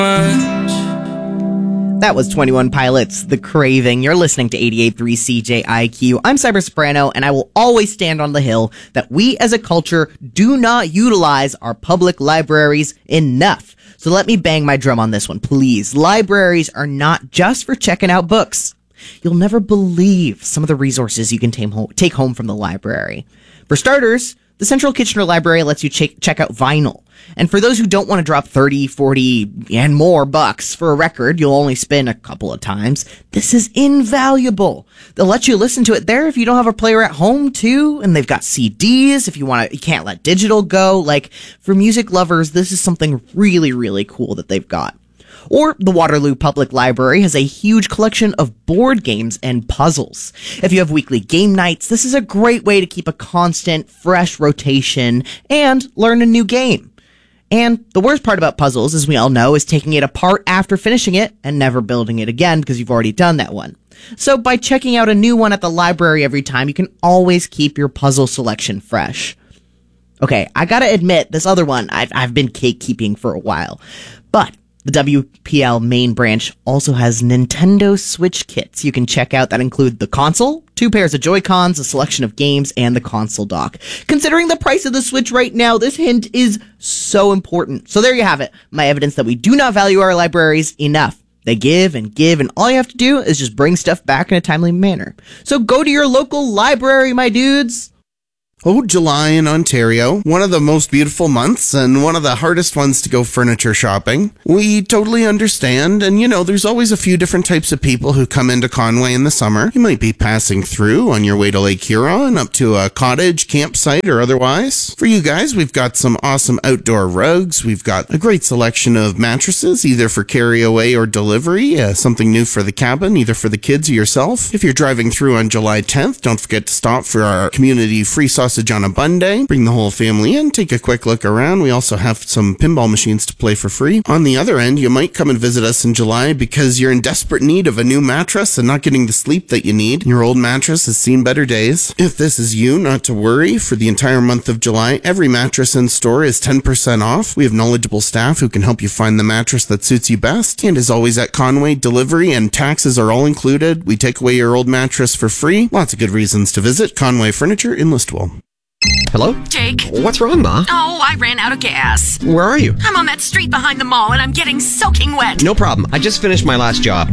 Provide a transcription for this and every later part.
That was 21 Pilots, The Craving. You're listening to 88.3 CJIQ. I'm Cyber Soprano, and I will always stand on the hill that we as a culture do not utilize our public libraries enough. So let me bang my drum on this one, please. Libraries are not just for checking out books. You'll never believe some of the resources you can take home from the library. For starters, the Central Kitchener Library lets you check out vinyl. And for those who don't want to drop 30, 40, and more bucks for a record you'll only spin a couple of times, this is invaluable. They'll let you listen to it there if you don't have a player at home too, and they've got CDs if you can't let digital go. Like, for music lovers, this is something really, really cool that they've got. Or the Waterloo Public Library has a huge collection of board games and puzzles. If you have weekly game nights, this is a great way to keep a constant, fresh rotation and learn a new game. And the worst part about puzzles, as we all know, is taking it apart after finishing it and never building it again because you've already done that one. So by checking out a new one at the library every time, you can always keep your puzzle selection fresh. Okay, I gotta admit, this other one I've been cake-keeping for a while. But the WPL main branch also has Nintendo Switch kits you can check out that include the console, 2 pairs of Joy-Cons, a selection of games, and the console dock. Considering the price of the Switch right now, this hint is so important. So there you have it, my evidence that we do not value our libraries enough. They give, and all you have to do is just bring stuff back in a timely manner. So go to your local library, my dudes! Oh, July in Ontario, one of the most beautiful months and one of the hardest ones to go furniture shopping. We totally understand, and there's always a few different types of people who come into Conway in the summer. You might be passing through on your way to Lake Huron, up to a cottage, campsite, or otherwise. For you guys, we've got some awesome outdoor rugs. We've got a great selection of mattresses, either for carry away or delivery, something new for the cabin, either for the kids or yourself. If you're driving through on July 10th, don't forget to stop for our community free sausage on a Bunday. Bring the whole family in, take a quick look around. We also have some pinball machines to play for free. On the other end, you might come and visit us in July because you're in desperate need of a new mattress and not getting the sleep that you need. Your old mattress has seen better days. If this is you, not to worry. For the entire month of July, every mattress in store is 10% off. We have knowledgeable staff who can help you find the mattress that suits you best. And as always at Conway, delivery and taxes are all included. We take away your old mattress for free. Lots of good reasons to visit Conway Furniture in Listowel. Hello? Jake. What's wrong, Ma? Oh, I ran out of gas. Where are you? I'm on that street behind the mall and I'm getting soaking wet. No problem. I just finished my last job.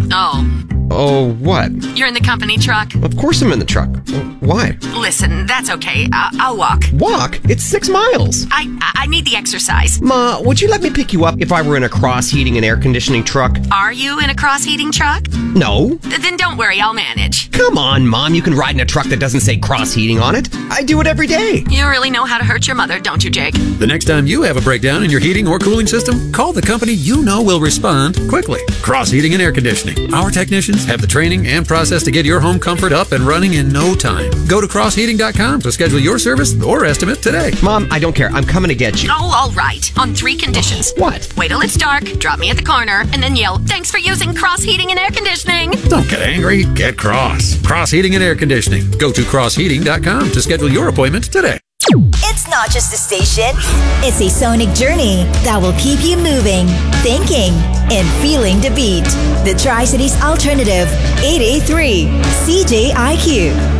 Oh, what? You're in the company truck? Of course I'm in the truck. Why? Listen, that's okay. I'll walk. Walk? It's 6 miles. I need the exercise. Ma, would you let me pick you up if I were in a Cross Heating and Air Conditioning truck? Are you in a Cross Heating truck? No. Then don't worry, I'll manage. Come on, Mom. You can ride in a truck that doesn't say Cross Heating on it. I do it every day. You really know how to hurt your mother, don't you, Jake? The next time you have a breakdown in your heating or cooling system, call the company you know will respond quickly. Cross Heating and Air Conditioning. Our technicians have the training and process to get your home comfort up and running in no time. Go to crossheating.com to schedule your service or estimate today. Mom, I don't care. I'm coming to get you. Oh, all right. On 3 conditions. What? Wait till it's dark, drop me at the corner, and then yell, "Thanks for using Cross Heating and Air Conditioning." Don't get angry. Get Cross. Cross Heating and Air Conditioning. Go to crossheating.com to schedule your appointment today. It's not just a station, it's a sonic journey that will keep you moving, thinking, and feeling the beat. The Tri-Cities Alternative, 88.3 CJIQ.